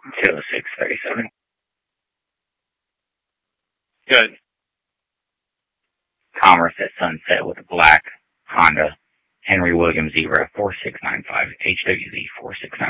20637. Good. Commerce at Sunset with a black Honda Henry Williams 04695 HWZ 469.